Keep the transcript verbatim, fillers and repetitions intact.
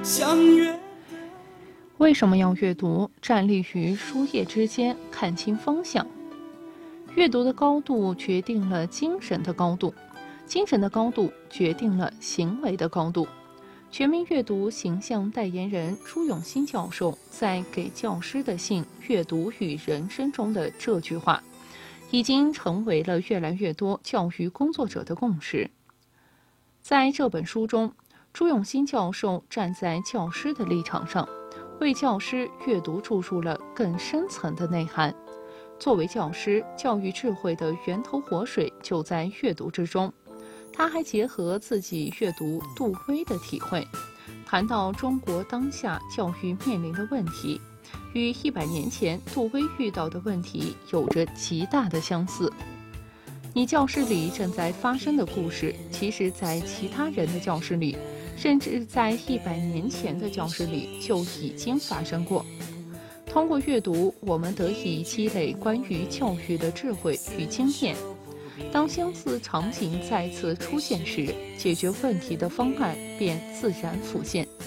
为什么要阅读？站立于书页之间，看清方向。阅读的高度决定了精神的高度，精神的高度决定了行为的高度。全民阅读形象代言人朱永新教授在给教师的信《阅读与人生》中的这句话，已经成为了越来越多教育工作者的共识。在这本书中，朱永新教授站在教师的立场上，为教师阅读注入了更深层的内涵。作为教师，教育智慧的源头活水就在阅读之中。他还结合自己阅读杜威的体会，谈到中国当下教育面临的问题，与一百年前杜威遇到的问题有着极大的相似。你教室里正在发生的故事，其实在其他人的教室里，甚至在一百年前的教室里就已经发生过。通过阅读，我们得以积累关于教育的智慧与经验。当相似场景再次出现时，解决问题的方案便自然浮现。